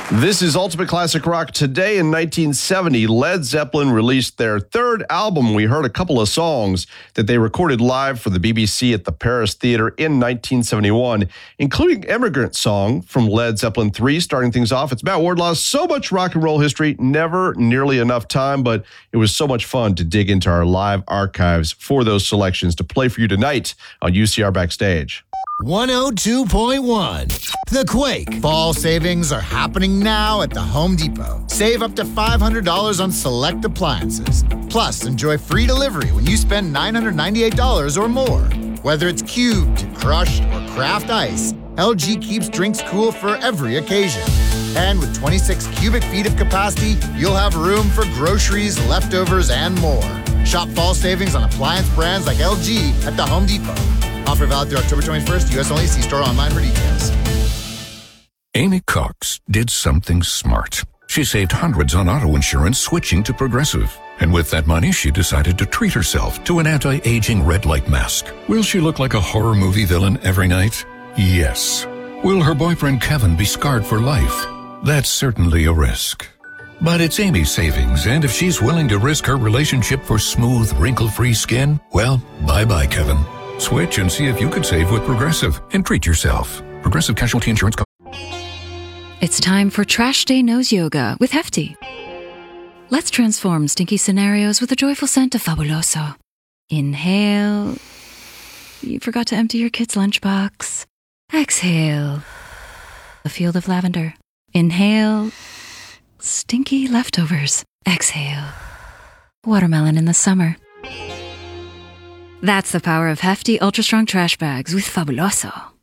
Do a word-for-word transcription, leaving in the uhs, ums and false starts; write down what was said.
This is Ultimate Classic Rock. Today in nineteen seventy, Led Zeppelin released their third album. We heard a couple of songs that they recorded live for the B B C at the Paris Theatre in nineteen seventy-one, including Immigrant Song from Led Zeppelin three, starting things off. It's Matt Wardlaw. So much rock and roll history, never nearly enough time, but it was so much fun to dig into our live archives for those selections to play for you tonight on U C R Backstage. one oh two point one The Quake. Fall savings are happening now at the Home Depot. Save up to five hundred dollars on select appliances. Plus, enjoy free delivery when you spend nine hundred ninety-eight dollars or more. Whether it's cubed, crushed, or craft ice, L G keeps drinks cool for every occasion. And with twenty-six cubic feet of capacity, you'll have room for groceries, leftovers, and more. Shop fall savings on appliance brands like L G at the Home Depot. Offer valid through October twenty-first. U S only. See store online for details. Amy Cox did something smart. She saved hundreds on auto insurance switching to Progressive. And with that money, she decided to treat herself to an anti-aging red light mask. Will she look like a horror movie villain every night? Yes. Will her boyfriend Kevin be scarred for life? That's certainly a risk. But it's Amy's savings, and if she's willing to risk her relationship for smooth, wrinkle-free skin, well, bye-bye, Kevin. Switch and see if you could save with Progressive and treat yourself. Progressive Casualty Insurance Co- It's time for Trash Day Nose Yoga with Hefty. Let's transform stinky scenarios with a joyful scent of Fabuloso. Inhale. You forgot to empty your kid's lunchbox. Exhale. A field of lavender. Inhale. Stinky leftovers. Exhale. Watermelon in the summer. That's the power of Hefty Ultra Strong Trash Bags with Fabuloso.